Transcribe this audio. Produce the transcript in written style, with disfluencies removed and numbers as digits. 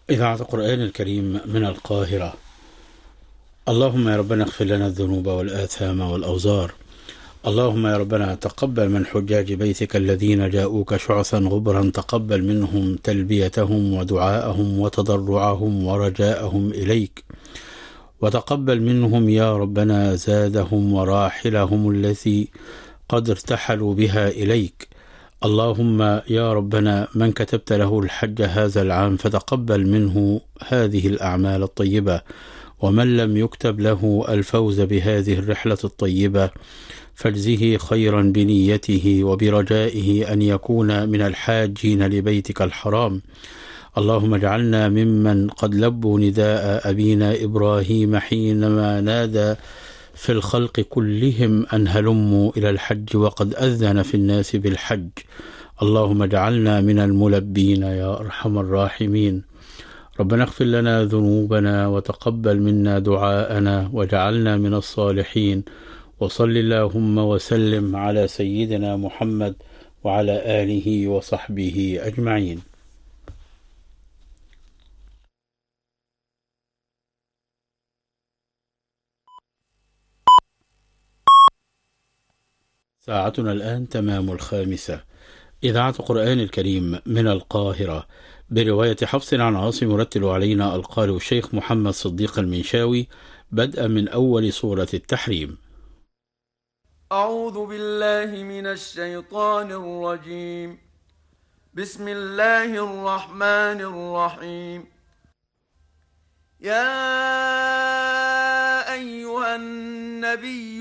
إذاعة القرآن الكريم من القاهرة. اللهم يا ربنا اغفر لنا الذنوب والآثام والأوزار. اللهم يا ربنا تقبل من حجاج بيتك الذين جاءوك شعثا غبرا، تقبل منهم تلبيتهم ودعاءهم وتضرعهم ورجاءهم إليك، وتقبل منهم يا ربنا زادهم وراحلهم التي قد ارتحلوا بها إليك. اللهم يا ربنا من كتبت له الحج هذا العام فتقبل منه هذه الأعمال الطيبة، ومن لم يكتب له الفوز بهذه الرحلة الطيبة فاجزه خيرا بنيته وبرجائه أن يكون من الحاجين لبيتك الحرام. اللهم اجعلنا ممن قد لبوا نداء أبينا إبراهيم حينما نادى في الخلق كلهم أن هلموا إلى الحج وقد أذن في الناس بالحج. اللهم اجعلنا من الملبين يا أرحم الراحمين. ربنا اغفر لنا ذنوبنا وتقبل منا دعاءنا واجعلنا من الصالحين. وصل اللهم وسلم على سيدنا محمد وعلى آله وصحبه أجمعين. ساعتنا الآن تمام 5. إذاعة القرآن الكريم من القاهرة، برواية حفص عن عاصم. يرتل علينا القارئ الشيخ محمد صديق المنشاوي بدءا من أول سورة التحريم. أعوذ بالله من الشيطان الرجيم. بسم الله الرحمن الرحيم. يا أيها النبي